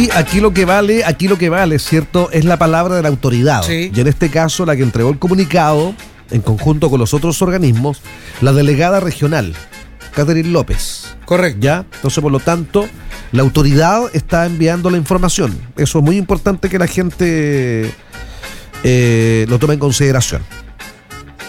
aquí lo que vale, ¿cierto? Es la palabra de la autoridad. Sí. Y en este caso, la que entregó el comunicado, en conjunto con los otros organismos, la delegada regional, Catherine López. Correcto. ¿Ya? Entonces, por lo tanto, la autoridad está enviando la información. Eso es muy importante que la gente lo tome en consideración.